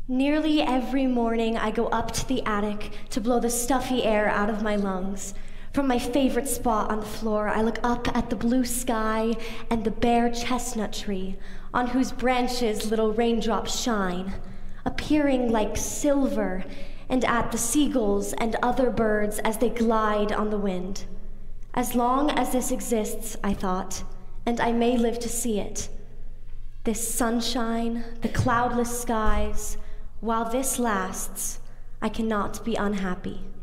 Nearly every morning I go up to the attic to blow the stuffy air out of my lungs. From my favorite spot on the floor, I look up at the blue sky and the bare chestnut tree, on whose branches little raindrops shine, appearing like silver, and at the seagulls and other birds as they glide on the wind. As long as this exists, I thought, and I may live to see it, this sunshine, the cloudless skies, while this lasts, I cannot be unhappy.